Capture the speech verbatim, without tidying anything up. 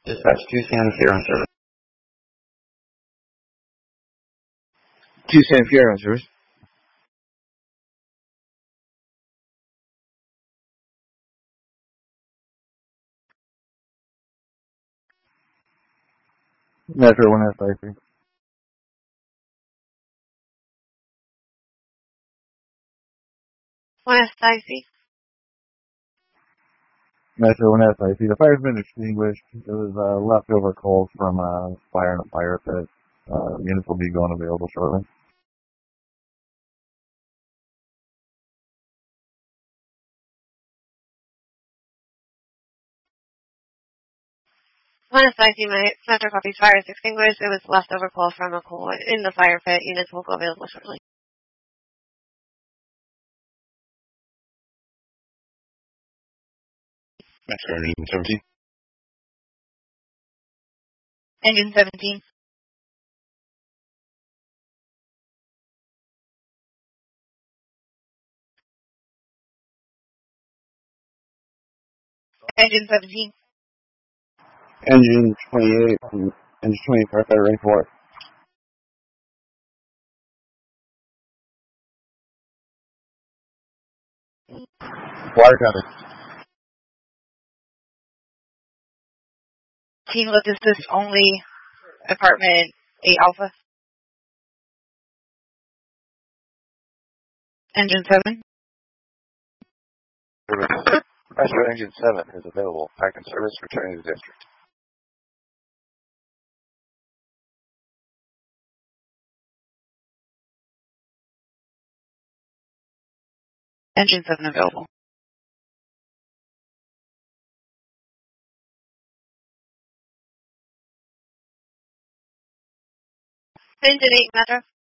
Dispatch two Santa Fe on service. two Santa Fe on service. Metro one S I C. one S I C. Metro one S I C. The fire's been extinguished. It was uh, leftover coal from a fire in a fire pit. Uh, units will be going available shortly. one S I C, my Metro copies, fire is extinguished. It was leftover coal from a coal in the fire pit. Units will go available shortly. Metro Engine seventeen. Engine seventeen. Engine seventeen. Engine twenty-eight from Engine twenty firefighter ready for work. Water coming. Team logistics only. Apartment eight Alpha. Engine seven. Metro Engine seven is available. Back in service, returning to the district. Engine seven available. Engine eight Metro.